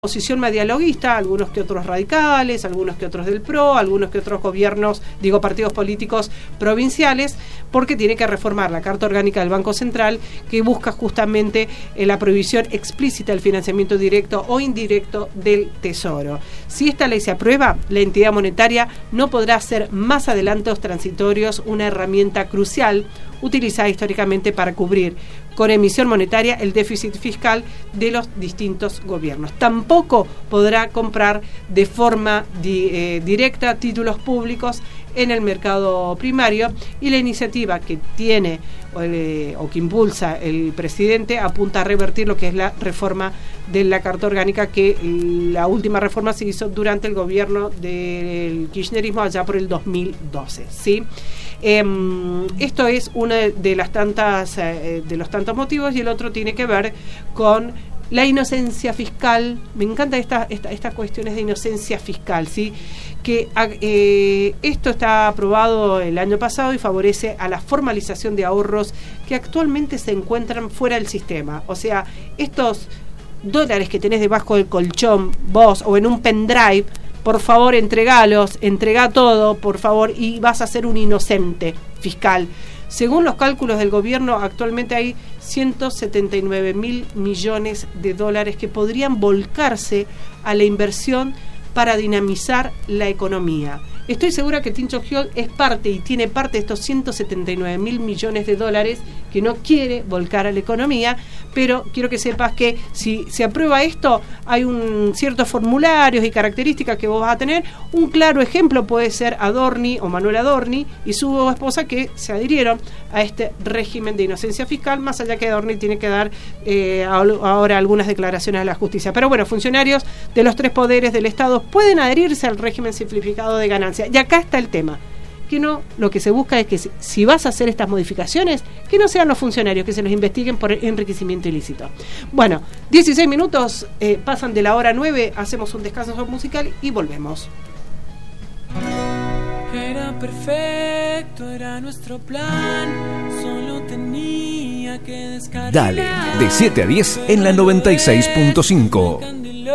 Posición medialoguista, algunos que otros radicales, algunos que otros del PRO, algunos que otros gobiernos, partidos políticos provinciales, porque tiene que reformar la Carta Orgánica del Banco Central, que busca justamente la prohibición explícita del financiamiento directo o indirecto del Tesoro. Si esta ley se aprueba, la entidad monetaria no podrá hacer más adelantos transitorios una herramienta crucial utilizada históricamente para cubrir con emisión monetaria el déficit fiscal de los distintos gobiernos. Tampoco podrá comprar de forma directa títulos públicos en el mercado primario, y la iniciativa que tiene o que impulsa el presidente apunta a revertir lo que es la reforma de la Carta Orgánica, que la última reforma se hizo durante el gobierno del kirchnerismo allá por el 2012, ¿sí? Esto es uno de los tantos motivos, y el otro tiene que ver con la inocencia fiscal. Me encantan estas cuestiones de inocencia fiscal, ¿sí? Que esto está aprobado el año pasado y favorece a la formalización de ahorros que actualmente se encuentran fuera del sistema. O sea, estos dólares que tenés debajo del colchón vos o en un pendrive, por favor, entregá todo, por favor, y vas a ser un inocente fiscal. Según los cálculos del gobierno, actualmente hay 179.000 millones de dólares que podrían volcarse a la inversión para dinamizar la economía. Estoy segura que Tincho Giol es parte y tiene parte de estos 179.000 millones de dólares que no quiere volcar a la economía, pero quiero que sepas que si se aprueba esto, hay ciertos formularios y características que vos vas a tener. Un claro ejemplo puede ser Adorni o Manuel Adorni y su esposa, que se adhirieron a este régimen de inocencia fiscal, más allá que Adorni tiene que dar ahora algunas declaraciones a la justicia. Pero bueno, funcionarios de los tres poderes del Estado pueden adherirse al régimen simplificado de ganancia. Y acá está el tema, que no, lo que se busca es que si vas a hacer estas modificaciones, que no sean los funcionarios, que se los investiguen por enriquecimiento ilícito. Bueno, 16 minutos pasan de la hora 9, hacemos un descanso musical y volvemos. Era perfecto, era nuestro plan, solo tenía que descargar. Dale, de 7 a 10 en la 96.5.